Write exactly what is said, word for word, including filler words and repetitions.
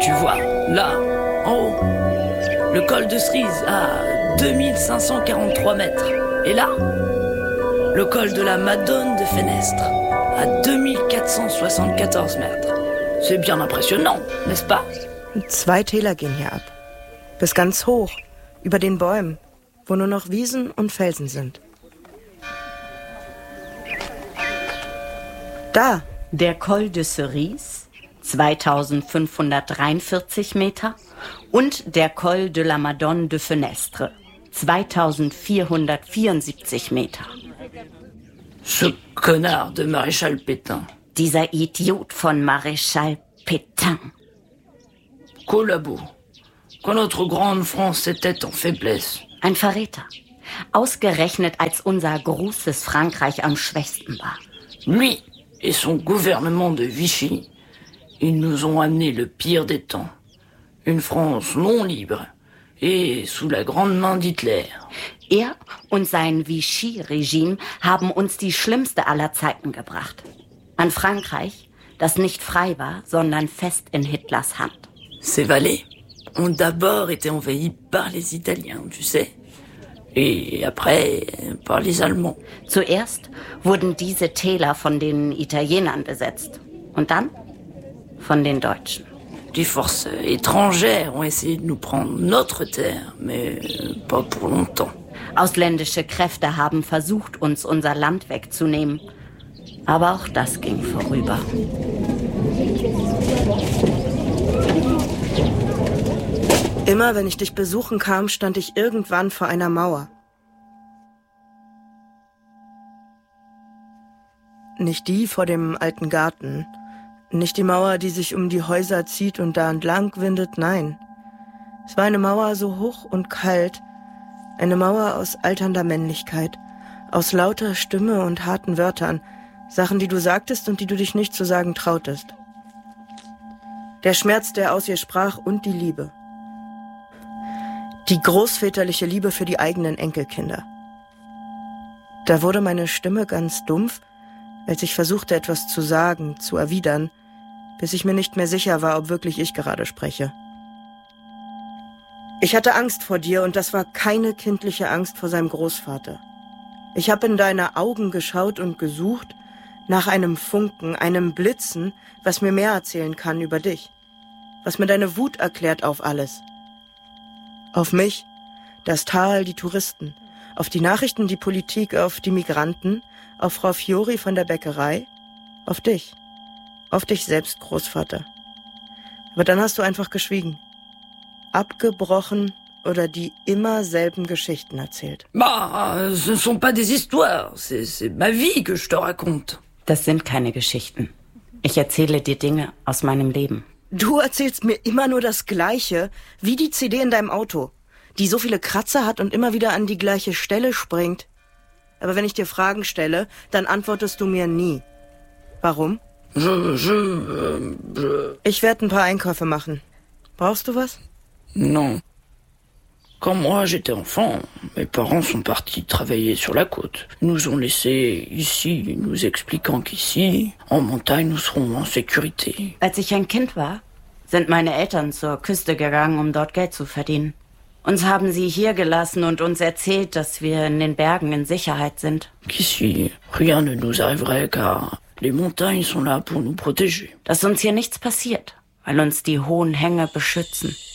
Tu vois, là, en haut, le col de Cerise à deux mille cinq cent quarante-trois mètres. Et là, le col de la Madone de Fenestre à deux mille quatre cent soixante-quatorze mètres. C'est bien impressionnant, n'est-ce pas? Zwei Täler gehen hier ab. Bis ganz hoch, über den Bäumen, wo nur noch Wiesen und Felsen sind. Da. Der Col de Cerise, zweitausendfünfhundertdreiundvierzig Meter, und der Col de la Madone de Fenestre, zweitausendvierhundertvierundsiebzig Meter. Ce connard de Maréchal Pétain. Dieser Idiot von Maréchal Pétain. Collabo. Quand notre grande France était en faiblesse. Ein Verräter. Ausgerechnet als unser großes Frankreich am schwächsten war. Lui et son gouvernement de Vichy, ils nous ont amené le pire des temps. Une France non libre et sous la grande main d'Hitler. Er und sein Vichy-Regime haben uns die schlimmste aller Zeiten gebracht. An Frankreich, das nicht frei war, sondern fest in Hitlers Hand. Ces vallées ont d'abord été envahies par les Italiens, tu sais. Et après, par les Allemands. Zuerst wurden diese Täler von den Italienern besetzt. Und dann von den Deutschen. Die forces étrangères ont essayé de nous prendre notre terre, mais pas pour longtemps. Ausländische Kräfte haben versucht, uns unser Land wegzunehmen. Aber auch das ging vorüber. Immer wenn ich dich besuchen kam, stand ich irgendwann vor einer Mauer. Nicht die vor dem alten Garten, nicht die Mauer, die sich um die Häuser zieht und da entlang windet, nein. Es war eine Mauer so hoch und kalt, eine Mauer aus alternder Männlichkeit, aus lauter Stimme und harten Wörtern, Sachen, die du sagtest und die du dich nicht zu sagen trautest. Der Schmerz, der aus ihr sprach, und die Liebe. Die großväterliche Liebe für die eigenen Enkelkinder. Da wurde meine Stimme ganz dumpf, als ich versuchte, etwas zu sagen, zu erwidern, bis ich mir nicht mehr sicher war, ob wirklich ich gerade spreche. Ich hatte Angst vor dir, und das war keine kindliche Angst vor seinem Großvater. Ich habe in deine Augen geschaut und gesucht nach einem Funken, einem Blitzen, was mir mehr erzählen kann über dich, was mir deine Wut erklärt auf alles. Auf mich, das Tal, die Touristen, auf die Nachrichten, die Politik, auf die Migranten, auf Frau Fiori von der Bäckerei, auf dich, auf dich selbst, Großvater. Aber dann hast du einfach geschwiegen, abgebrochen oder die immer selben Geschichten erzählt. Bah, ce ne sont pas des histoires, c'est, c'est ma vie que je te raconte. Das sind keine Geschichten. Ich erzähle dir Dinge aus meinem Leben. Du erzählst mir immer nur das Gleiche, wie die C D in deinem Auto, die so viele Kratzer hat und immer wieder an die gleiche Stelle springt. Aber wenn ich dir Fragen stelle, dann antwortest du mir nie. Warum? Je, je, je... Ich werde ein paar Einkäufe machen. Brauchst du was? Non. Quand moi j'étais enfant, mes parents sont partis travailler sur la côte. Ils nous ont laissés ici, nous expliquant qu'ici, en montagne, nous serons en sécurité. Als ich ein Kind war, sind meine Eltern zur Küste gegangen, um dort Geld zu verdienen. Uns haben sie hier gelassen und uns erzählt, dass wir in den Bergen in Sicherheit sind. Qu'ici, rien ne nous arriverait, car les montagnes sont là pour nous protéger. Dass uns hier nichts passiert, weil uns die hohen Hänge beschützen.